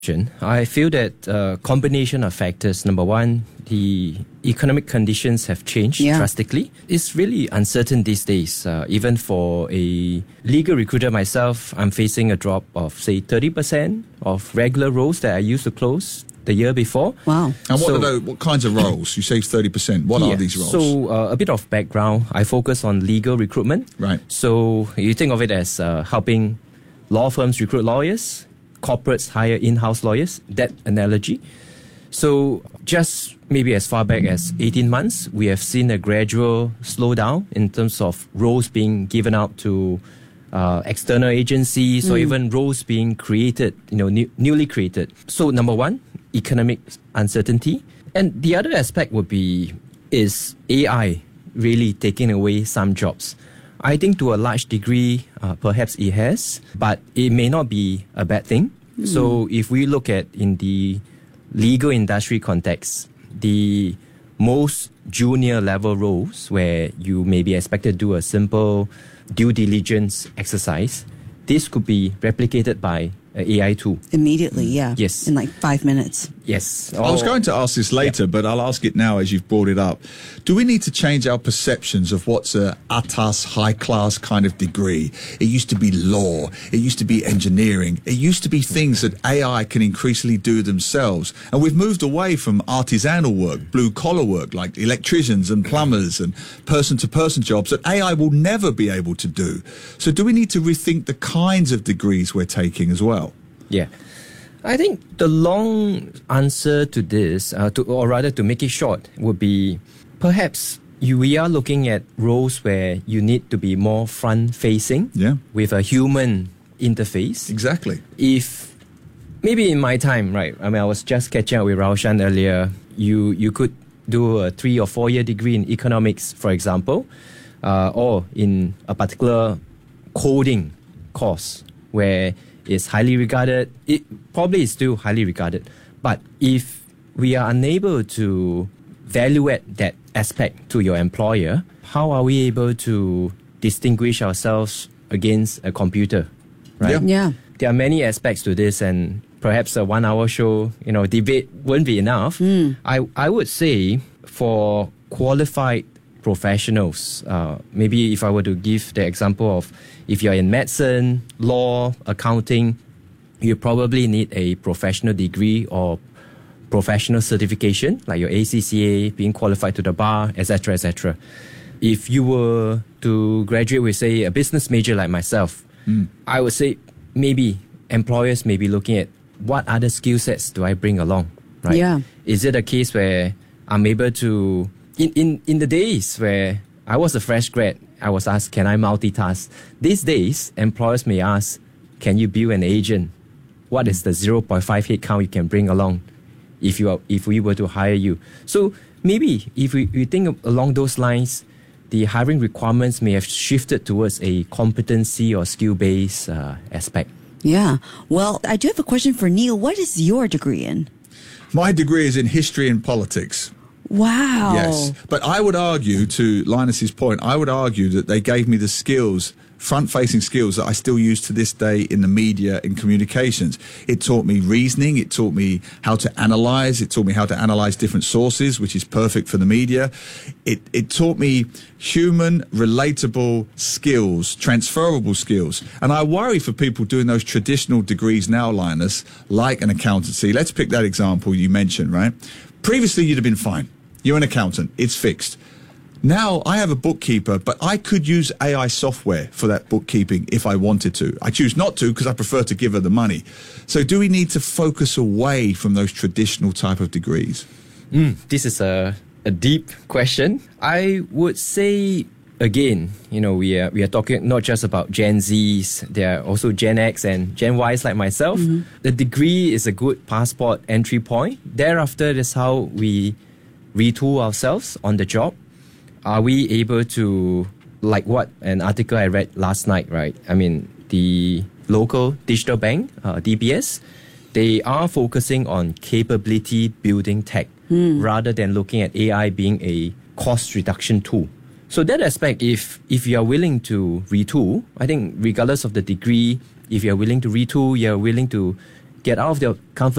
I feel that combination of factors. Number one, the economic conditions have changed drastically. It's really uncertain these days. Even for a legal recruiter myself, I'm facing a drop of, say, 30% of regular roles that I used to close the year before. Wow. And what kinds of roles? You say 30%. What are these roles? So a bit of background. I focus on legal recruitment. Right. So you think of it as helping law firms recruit lawyers, corporates hire in-house lawyers, that analogy. So just maybe as far back as 18 months, we have seen a gradual slowdown in terms of roles being given out to external agencies or even roles being created, newly created. So number one, economic uncertainty. And the other aspect would be, is AI really taking away some jobs? I think to a large degree, perhaps it has, but it may not be a bad thing. So if we look at in the legal industry context, the most junior level roles where you may be expected to do a simple due diligence exercise, this could be replicated by an AI tool. Immediately, yeah. Yes. In like 5 minutes. Yes. I was going to ask this later, but I'll ask it now as you've brought it up. Do we need to change our perceptions of what's a atas, high-class kind of degree? It used to be law. It used to be engineering. It used to be things that AI can increasingly do themselves. And we've moved away from artisanal work, blue-collar work, like electricians and plumbers and person-to-person jobs that AI will never be able to do. So do we need to rethink the kinds of degrees we're taking as well? Yeah. I think the long answer to this, or rather to make it short, would be perhaps we are looking at roles where you need to be more front-facing with a human interface. Exactly. If maybe in my time, right, I mean, I was just catching up with Raushan earlier, you could do a 3 or 4 year degree in economics, for example, or in a particular coding course where it's highly regarded. It probably is still highly regarded. But if we are unable to value add that aspect to your employer, how are we able to distinguish ourselves against a computer? Right? Yeah. There are many aspects to this, and perhaps a 1 hour show, debate wouldn't be enough. I would say for qualified professionals, maybe if I were to give the example of if you're in medicine, law, accounting, you probably need a professional degree or professional certification like your ACCA, being qualified to the bar, etc., etc. If you were to graduate with, say, a business major like myself, I would say maybe employers may be looking at what other skill sets do I bring along, right? Yeah. Is it a case where I'm able to, in the days where I was a fresh grad, I was asked, can I multitask? These days, employers may ask, can you build an agent? What is the 0.5 headcount you can bring along if we were to hire you? So maybe if we think along those lines, the hiring requirements may have shifted towards a competency or skill-based aspect. Yeah. Well, I do have a question for Neil. What is your degree in? My degree is in history and politics. Wow. Yes. But I would argue, to Linus's point, I would argue that they gave me the skills, front-facing skills that I still use to this day in the media, in communications. It taught me reasoning. It taught me how to analyze. It taught me how to analyze different sources, which is perfect for the media. It taught me human, relatable skills, transferable skills. And I worry for people doing those traditional degrees now, Linus, like an accountancy. Let's pick that example you mentioned, right? Previously, you'd have been fine. You're an accountant. It's fixed. Now, I have a bookkeeper, but I could use AI software for that bookkeeping if I wanted to. I choose not to because I prefer to give her the money. So do we need to focus away from those traditional type of degrees? This is a deep question. I would say, again, we are talking not just about Gen Zs, there are also Gen X and Gen Ys like myself. The degree is a good passport entry point. Thereafter is how we retool ourselves on the job. Are we able to, like what an article I read last night, right? I mean, the local digital bank, DBS, they are focusing on capability building tech rather than looking at AI being a cost reduction tool. So that aspect, if you are willing to retool, I think regardless of the degree, if you're willing to retool, you're willing to get out of their comfort